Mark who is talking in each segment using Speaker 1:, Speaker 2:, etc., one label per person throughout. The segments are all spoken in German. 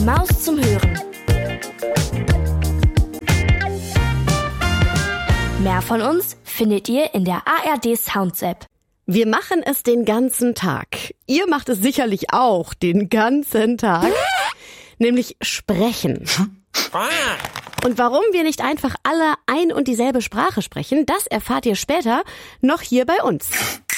Speaker 1: Maus zum Hören. Mehr von uns findet ihr in der ARD Sounds App.
Speaker 2: Wir machen es den ganzen Tag. Ihr macht es sicherlich auch den ganzen Tag. Nämlich sprechen. Und warum wir nicht einfach alle ein und dieselbe Sprache sprechen, das erfahrt ihr später noch hier bei uns.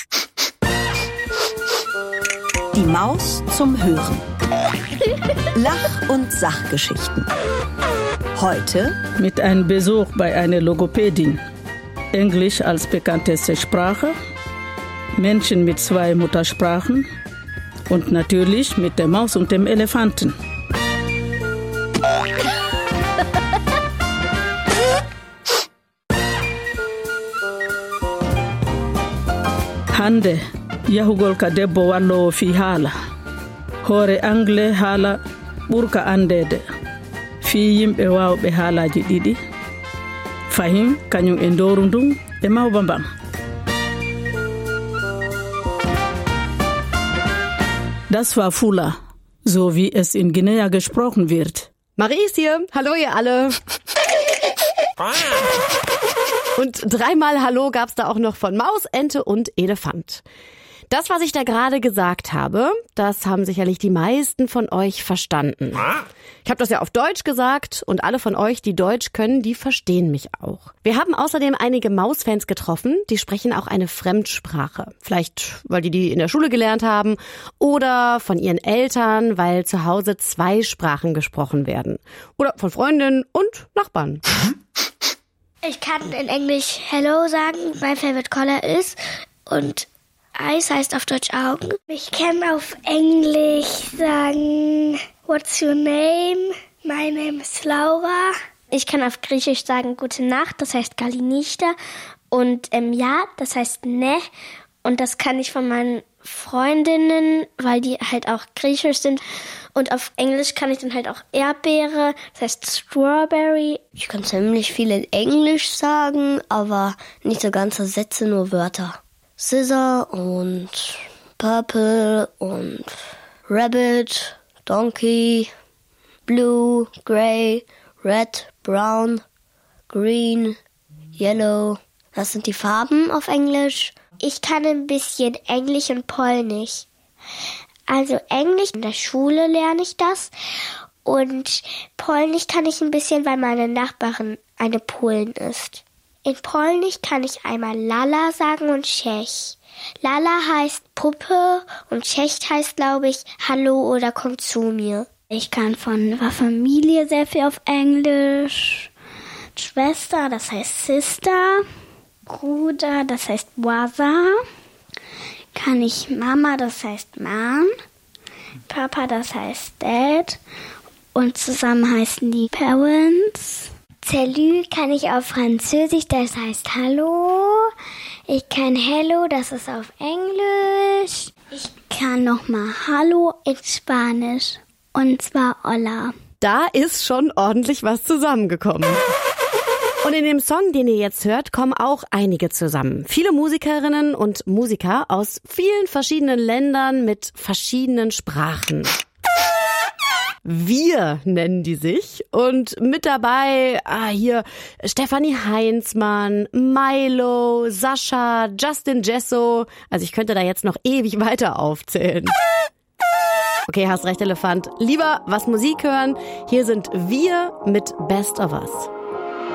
Speaker 3: Die Maus zum Hören. Lach- und Sachgeschichten. Heute
Speaker 4: mit einem Besuch bei einer Logopädin. Englisch als bekannteste Sprache, Menschen mit 2 Muttersprachen und natürlich mit der Maus und dem Elefanten. Hande yahugol ka debbo wallowo fi haala hoore anglais haala ɓurka andede fi yimɓe wawɓe haalaji ɗiɗi fahim kañum e ndoru ndun e mawba mbam. Das war Fula, so wie es in Guinea gesprochen wird.
Speaker 2: Marie ist hier. Hallo ihr alle. Und 3-mal Hallo gab's da auch noch von Maus, Ente und Elefant. Das, was ich da gerade gesagt habe, das haben sicherlich die meisten von euch verstanden. Ich habe das ja auf Deutsch gesagt und alle von euch, die Deutsch können, die verstehen mich auch. Wir haben außerdem einige Mausfans getroffen, die sprechen auch eine Fremdsprache. Vielleicht, weil die in der Schule gelernt haben oder von ihren Eltern, weil zu Hause 2 Sprachen gesprochen werden. Oder von Freundinnen und Nachbarn.
Speaker 5: Ich kann in Englisch Hello sagen, mein Favorite Color ist und Eis heißt auf Deutsch Augen. Ich kann auf Englisch sagen, what's your name? My name is Laura. Ich kann auf Griechisch sagen, gute Nacht, das heißt Kalinista. Und ja, das heißt ne. Und das kann ich von meinen Freundinnen, weil die halt auch griechisch sind. Und auf Englisch kann ich dann halt auch Erdbeere, das heißt Strawberry.
Speaker 6: Ich kann ziemlich viel in Englisch sagen, aber nicht so ganze Sätze, nur Wörter. Scissor und Purple und Rabbit, Donkey, Blue, Grey, Red, Brown, Green, Yellow. Das sind die Farben auf Englisch.
Speaker 5: Ich kann ein bisschen Englisch und Polnisch. Also Englisch, in der Schule lerne ich das. Und Polnisch kann ich ein bisschen, weil meine Nachbarin eine Polin ist. In Polnisch kann ich einmal Lala sagen und Czech. Lala heißt Puppe und Czech heißt, glaube ich, Hallo oder komm zu mir. Ich kann von Familie sehr viel auf Englisch. Schwester, das heißt Sister. Bruder, das heißt Brother. Kann ich Mama, das heißt Mom. Papa, das heißt Dad. Und zusammen heißen die Parents. Salut kann ich auf Französisch, das heißt Hallo. Ich kann Hello, das ist auf Englisch. Ich kann nochmal Hallo in Spanisch. Und zwar Hola.
Speaker 2: Da ist schon ordentlich was zusammengekommen. Und in dem Song, den ihr jetzt hört, kommen auch einige zusammen. Viele Musikerinnen und Musiker aus vielen verschiedenen Ländern mit verschiedenen Sprachen. Wir nennen die sich. Und mit dabei hier Stefanie Heinzmann, Milo, Sascha, Justin Jesso. Also ich könnte da jetzt noch ewig weiter aufzählen. Okay, hast recht, Elefant. Lieber was Musik hören. Hier sind wir mit Best of Us.